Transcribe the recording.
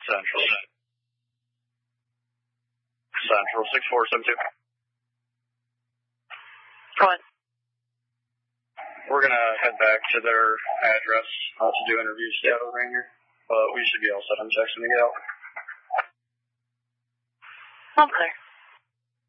Central. Central 6472. Go ahead. We're going to head back to their address to do interviews together, Ranger. But we should be all set on Jackson to get out. Okay.